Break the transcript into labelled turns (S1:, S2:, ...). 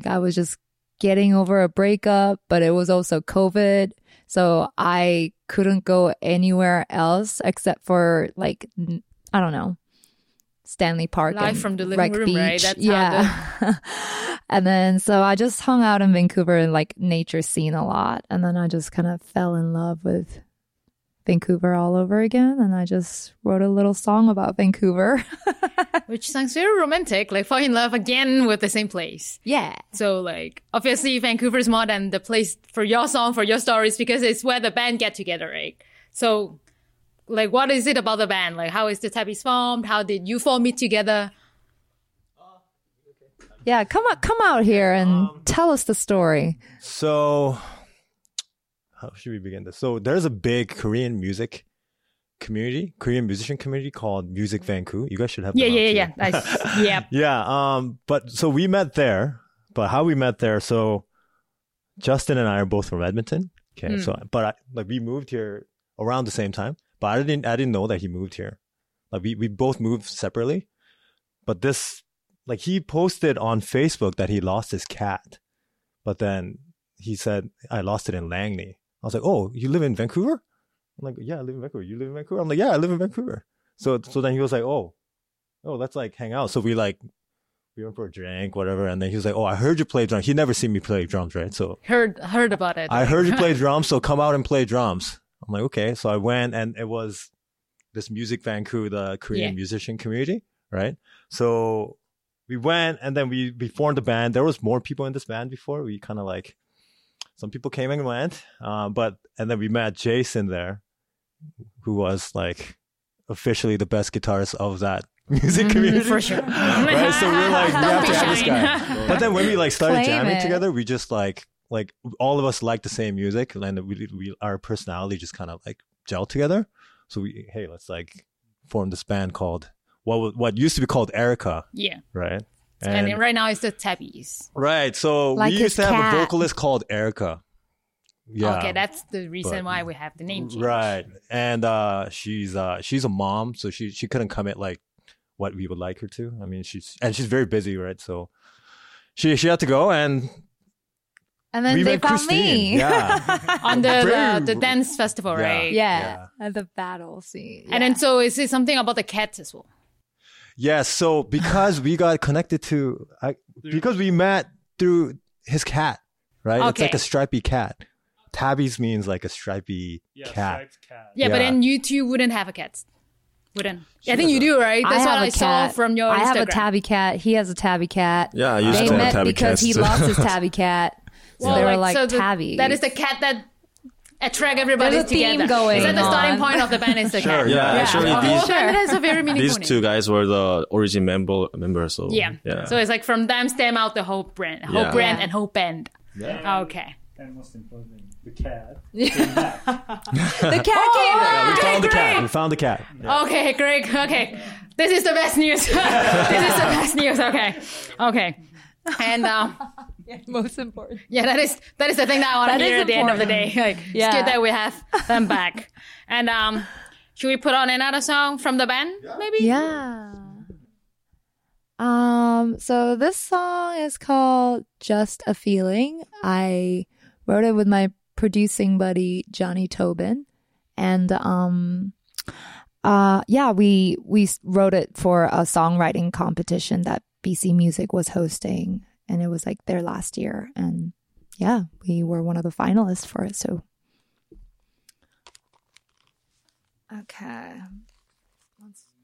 S1: Like I was just getting over a breakup, but it was also COVID. So I couldn't go anywhere else except for like, I don't know, Stanley Park.
S2: Live
S1: and
S2: from the living
S1: Wreck
S2: room,
S1: Beach.
S2: right? That's
S1: yeah. And then so I just hung out in Vancouver and like nature scene a lot. And then I just kind of fell in love with Vancouver all over again. And I just wrote a little song about Vancouver.
S2: Which sounds very romantic, like fall in love again with the same place.
S1: Yeah.
S2: So like, obviously Vancouver is more than the place for your song, for your stories, because it's where the band get together, right? So like, what is it about the band? Like, how is the Tabbies formed? How did you four meet together?
S1: Yeah, come out here and tell us the story.
S3: So, how should we begin this? So, there's a big Korean music community, Korean musician community called Music Vancouver. You guys should have.
S2: Yeah. Yeah.
S3: Yeah. But so we met there. But how we met there? So, Justin and I are both from Edmonton. Okay. So, but we moved here around the same time. But I didn't know that he moved here. Like we both moved separately. But this. Like he posted on Facebook that he lost his cat, but then he said, I lost it in Langley. I was like, oh, you live in Vancouver? I'm like, yeah, I live in Vancouver. You live in Vancouver? I'm like, yeah, I live in Vancouver. So then he was like, oh, let's like hang out. So we went for a drink, whatever. And then he was like, oh, I heard you play drums. He never seen me play drums, right? So
S2: heard about it.
S3: I heard you play drums. So come out and play drums. I'm like, okay. So I went and it was this Music Vancouver, the Korean musician community, right? So we went and then we formed a band. There was more people in this band before. We kind of like, some people came and went. And then we met Jason there, who was like officially the best guitarist of that music community.
S2: For sure.
S3: Right? So we were like, we have to have this guy. But then when we like started
S1: Claim
S3: jamming
S1: it.
S3: together, we just like all of us liked the same music and our personality just kind of like gelled together. So let's like form this band called what used to be called Erica.
S2: Yeah.
S3: Right.
S2: And right now it's the Tabbies.
S3: Right. So
S1: Like
S3: we used to have a vocalist called Erica. Yeah.
S2: Okay, that's the reason why we have the name change.
S3: Right. And she's a mom, so she couldn't commit like what we would like her to. I mean, she's very busy, right? So she had to go and
S1: then
S3: we
S1: they
S3: met
S1: found
S3: Christine.
S1: me.
S3: Yeah.
S2: On the dance festival,
S3: Yeah.
S2: right?
S1: Yeah. At the battle scene.
S2: And then so is it something about the cats as well?
S3: Yes. So because we got connected because we met through his cat, right? It's
S2: Okay.
S3: like a stripy cat. Tabbies means like a stripy cat.
S4: striped cat.
S2: Yeah, but
S3: Yeah.
S2: then you two wouldn't have a cat. Wouldn't. I think you do, right? That's what I saw from your Instagram.
S1: I have a tabby cat. He has a tabby cat.
S5: Yeah, I used
S1: They
S5: to have
S1: met
S5: tabby
S1: because
S5: cats
S1: he
S5: too.
S1: lost his tabby cat. So they were like tabbies.
S2: That is the cat that attract everybody
S1: There's a theme
S2: together.
S1: going
S2: Is that the starting
S1: on.
S2: point of the band? Is the cat?
S5: Yeah, actually,
S2: Well, that is a very meaningful
S5: these
S2: name.
S5: two guys were the origin members. So
S2: Yeah. So it's like from them stem out the whole brand,
S1: Yeah.
S2: and whole band. Okay.
S4: And most importantly, the cat.
S1: The cat came
S3: Yeah,
S1: out.
S3: we found the cat.
S2: great.
S3: We found the cat. Yeah.
S2: Okay, Greg. Okay. This is the best news. This is the best news. Okay. And
S1: Most important.
S2: yeah, that is the thing that I want
S1: That
S2: to
S1: is
S2: hear at the end of the day.
S1: important.
S2: Like,
S1: Yeah.
S2: it's good that we have them back. And should we put on another song from the band? Maybe.
S1: Yeah. So this song is called Just a Feeling. I wrote it with my producing buddy Johnny Tobin. And we wrote it for a songwriting competition that BC Music was hosting, and it was like their last year. And yeah, we were one of the finalists for it. So okay.